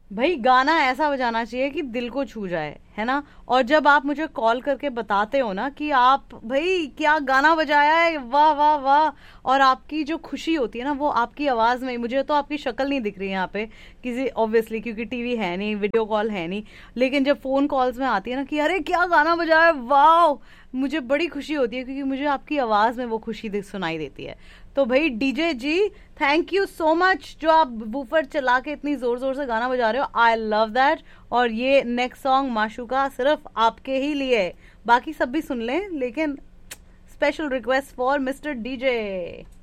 भाई गाना ऐसा बजाना चाहिए कि दिल को छू जाए, है ना। और जब आप मुझे कॉल करके बताते हो ना कि आप भाई क्या गाना बजाया है, वाह वाह वाह, और आपकी जो खुशी होती है ना वो आपकी आवाज में, मुझे तो आपकी शक्ल नहीं दिख रही है यहाँ पे किसी, ऑब्वियसली क्योंकि टीवी है नहीं, वीडियो कॉल है नहीं, लेकिन जब फोन कॉल्स में आती है ना कि अरे क्या गाना बजाया है, वाह, मुझे बड़ी खुशी होती है क्योंकि मुझे आपकी आवाज में वो खुशी सुनाई देती है। तो भाई DJ ji, thank you so much, जो आप वूफर चला के इतनी जोर जोर से गाना बजा रहे हो, आई लव दैट। और ये नेक्स्ट सॉन्ग माशूका सिर्फ आपके ही लिए है। बाकी सब भी सुन लें, लेकिन special request for mister DJ.